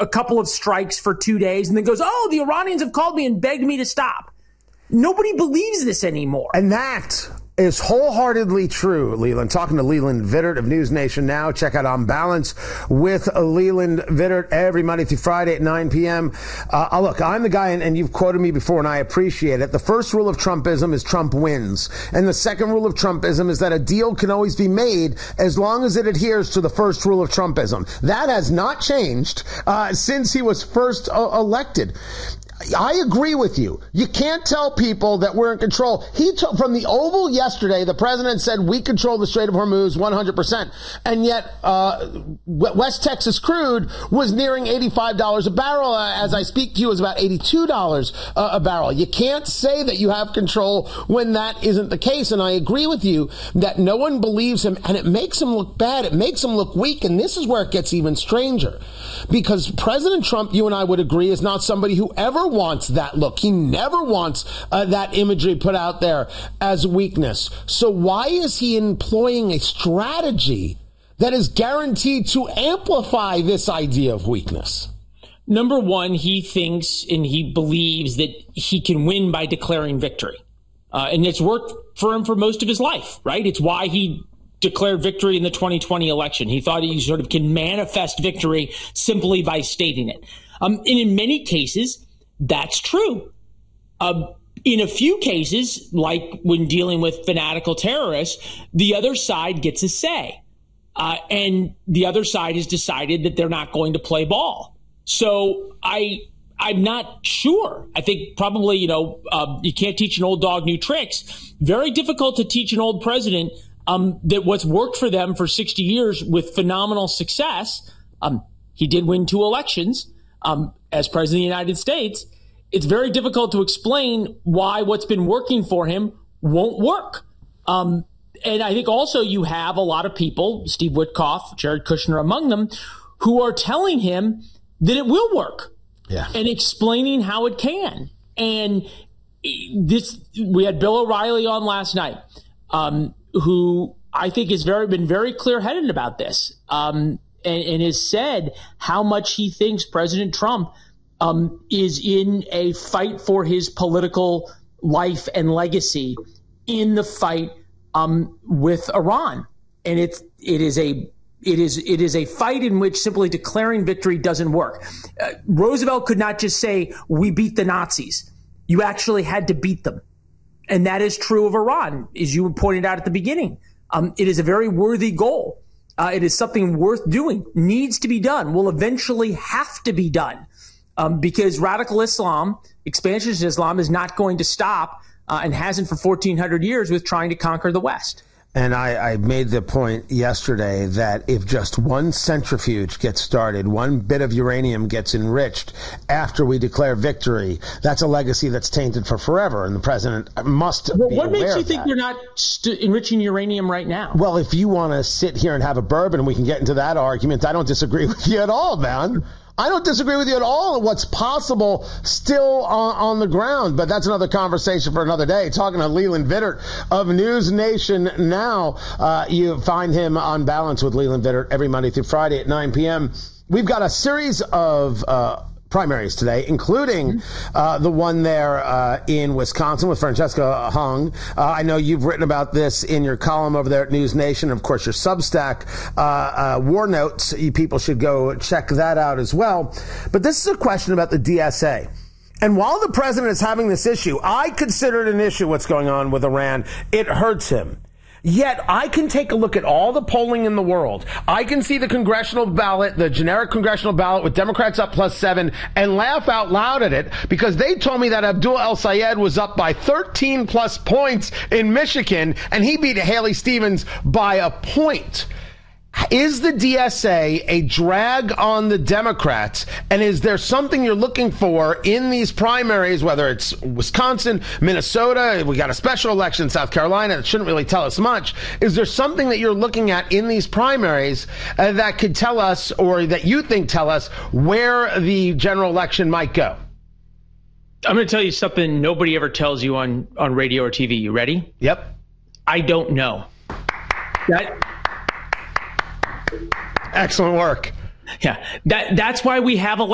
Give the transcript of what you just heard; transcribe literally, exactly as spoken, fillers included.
a couple of strikes for two days and then goes, oh, the Iranians have called me and begged me to stop. Nobody believes this anymore. And that is wholeheartedly true, Leland. Talking to Leland Vittert of News Nation Now. Check out On Balance with Leland Vittert every Monday through Friday at nine p.m. Uh, look, I'm the guy, and, and you've quoted me before, and I appreciate it. The first rule of Trumpism is Trump wins. And the second rule of Trumpism is that a deal can always be made as long as it adheres to the first rule of Trumpism. That has not changed uh, since he was first uh, elected. I agree with you. You can't tell people that we're in control. He took from the Oval yesterday, the president said we control the Strait of Hormuz one hundred percent. And yet, uh, West Texas crude was nearing eighty-five dollars a barrel. Uh, as I speak to you, is about eighty-two dollars uh, a barrel. You can't say that you have control when that isn't the case. And I agree with you that no one believes him, and it makes him look bad. It makes him look weak. And this is where it gets even stranger. Because President Trump, you and I would agree, is not somebody who ever wants that look. He never wants uh, that imagery put out there as weakness. So why is he employing a strategy that is guaranteed to amplify this idea of weakness? Number one, he thinks and he believes that he can win by declaring victory. Uh, and it's worked for him for most of his life, right? It's why he declared victory in the twenty twenty election. He thought he sort of can manifest victory simply by stating it. Um, and in many cases, that's true. Uh, in a few cases, like when dealing with fanatical terrorists, the other side gets a say. Uh, and the other side has decided that they're not going to play ball. So I, I'm not sure. I think probably, you know, uh, you can't teach an old dog new tricks. Very difficult to teach an old president Um, that what's worked for them for sixty years with phenomenal success. Um, he did win two elections um, as president of the United States. It's very difficult to explain why what's been working for him won't work. Um, and I think also you have a lot of people, Steve Witkoff, Jared Kushner among them, who are telling him that it will work. Yeah. And explaining how it can. And this, we had Bill O'Reilly on last night. Um, who I think has very been very clear-headed about this, um, and, and has said how much he thinks President Trump um, is in a fight for his political life and legacy in the fight um, with Iran, and it's it is a it is it is a fight in which simply declaring victory doesn't work. Uh, Roosevelt could not just say we beat the Nazis; you actually had to beat them. And that is true of Iran, as you pointed out at the beginning. Um, it is a very worthy goal. Uh, it is something worth doing, needs to be done, will eventually have to be done um, because radical Islam, expansionist Islam, is not going to stop uh, and hasn't for fourteen hundred years with trying to conquer the West. And I, I made the point yesterday that if just one centrifuge gets started, one bit of uranium gets enriched after we declare victory, that's a legacy that's tainted for forever. And the president must well, be what aware makes you of think that. they're not st- enriching uranium right now? Well, if you want to sit here and have a bourbon, and we can get into that argument, I don't disagree with you at all, man. I don't disagree with you at all. What's possible still on, on the ground, but that's another conversation for another day. Talking to Leland Vittert of News Nation Now. Uh, you find him on Balance with Leland Vittert every Monday through Friday at nine p.m. We've got a series of uh, primaries today, including uh, the one there uh, in Wisconsin with Francesca Hung. Uh, I know you've written about this in your column over there at News Nation. Of course, your Substack, uh, uh, War Notes. You people should go check that out as well. But this is a question about the D S A. And while the president is having this issue, I consider it an issue what's going on with Iran. It hurts him. Yet I can take a look at all the polling in the world. I can see the congressional ballot, the generic congressional ballot with Democrats up plus seven, and laugh out loud at it because they told me that Abdul El-Sayed was up by thirteen plus points in Michigan and he beat Haley Stevens by a point. Is the D S A a drag on the Democrats? And is there something you're looking for in these primaries, whether it's Wisconsin, Minnesota, we got a special election in South Carolina that shouldn't really tell us much. Is there something that you're looking at in these primaries uh, that could tell us, or that you think tell us, where the general election might go? I'm going to tell you something nobody ever tells you on, on radio or T V. You ready? Yep. I don't know. That... Excellent work. Yeah, that that's why we have elections.